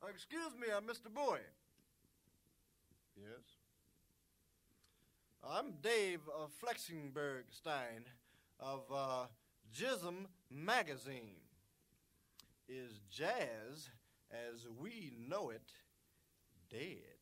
Excuse me, Mr. Bowie. Yes? I'm Dave Flexingbergstein of Jism Magazine. Is jazz, as we know it, dead?